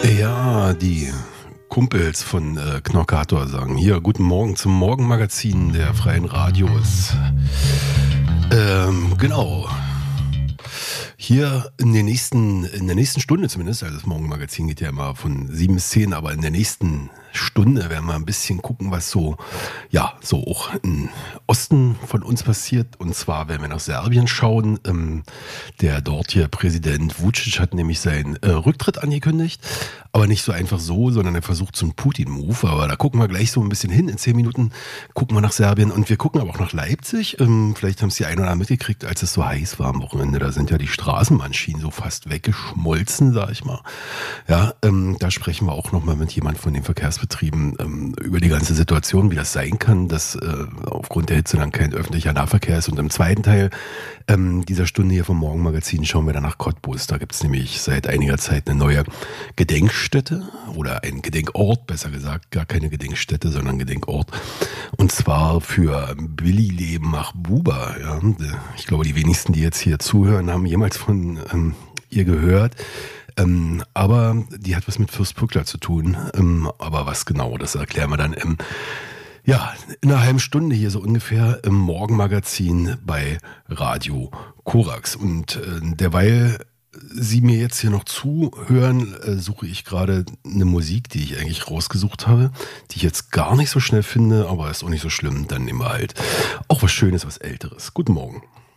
Ja, die Kumpels von Knorkator sagen hier, guten Morgen zum Morgenmagazin der Freien Radios. Genau. Hier in der nächsten Stunde zumindest, also das Morgenmagazin geht ja immer von 7 bis 10, aber in der nächsten Stunde werden wir ein bisschen gucken, was so, ja, so auch im Osten von uns passiert. Und zwar werden wir nach Serbien schauen. Der dortige Präsident Vučić hat nämlich seinen Rücktritt angekündigt, aber nicht so einfach so, sondern er versucht so einen Putin-Move. Aber da gucken wir gleich so ein bisschen hin. In 10 Minuten gucken wir nach Serbien und wir gucken aber auch nach Leipzig. Vielleicht haben es die ein oder anderen mitgekriegt, als es so heiß war am Wochenende. Da sind ja die Straßenbahnschienen so fast weggeschmolzen, sag ich mal. Ja, da sprechen wir auch nochmal mit jemand von den Verkehrsbetrieben über die ganze Situation, wie das sein kann, dass aufgrund der Hitze dann kein öffentlicher Nahverkehr ist. Und im zweiten Teil dieser Stunde hier vom Morgenmagazin schauen wir dann nach Cottbus. Da gibt es nämlich seit einiger Zeit eine neue Gedenkstätte oder ein Gedenkort, besser gesagt, gar keine Gedenkstätte, sondern Gedenkort. Und zwar für Billy Mahbuba. Ja. Ich glaube, die wenigsten, die jetzt hier zuhören, haben jemals von ihr gehört. Aber die hat was mit Fürst Pückler zu tun. Aber was genau, das erklären wir dann ja, in einer halben Stunde hier so ungefähr im Morgenmagazin bei Radio Korax. Und derweil Sie mir jetzt hier noch zuhören, suche ich gerade eine Musik, die ich eigentlich rausgesucht habe, die ich jetzt gar nicht so schnell finde, aber ist auch nicht so schlimm. Dann nehmen wir halt auch was Schönes, was Älteres. Guten Morgen.